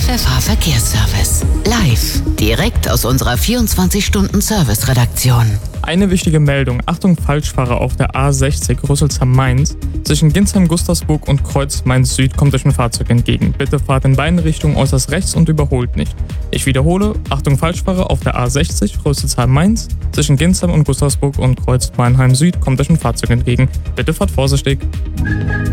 Pfeffer Verkehrsservice. Live, direkt aus unserer 24-Stunden-Service-Redaktion. Eine wichtige Meldung. Achtung, Falschfahrer auf der A60 Rüsselsheim-Mainz. Zwischen Ginsheim-Gustavsburg und Kreuz Mainz-Süd kommt euch ein Fahrzeug entgegen. Bitte fahrt in beiden Richtungen äußerst rechts und überholt nicht. Ich wiederhole, Achtung, Falschfahrer auf der A60 Rüsselsheim-Mainz. Zwischen Ginsheim und Gustavsburg und Kreuz Mannheim-Süd kommt euch ein Fahrzeug entgegen. Bitte fahrt vorsichtig.